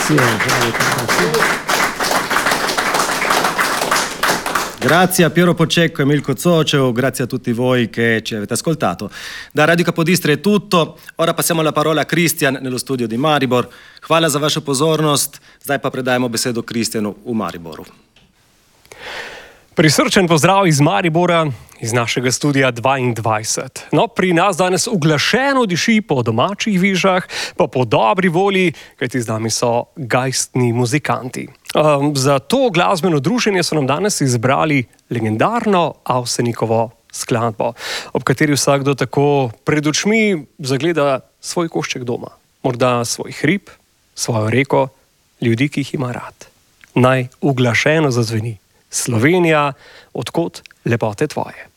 Grazie a Piero Poccecco e Milko Zoceo, grazie a tutti voi che ci avete ascoltato. Da Radio Capodistria è tutto, ora passiamo la parola a Kristjan nello studio di Maribor. Hvala za vašo pozornost, zdaj pa predajemo besedo Kristjanu v Mariboru. Prisrčen pozdrav iz Maribora, iz našega studia 22. No, pri nas danes uglašeno diši po domačih vižah, pa po dobri volji, kajti z nami so geistni muzikanti. Za to glasbeno druženje so nam danes izbrali legendarno Avsenikovo skladbo, ob kateri vsakdo tako pred očmi zagleda svoj košček doma. Morda svoj hrib, svojo reko, ljudi, ki jih ima rad. Naj uglašeno zazveni. Slovenija, od kod lepote tvoje.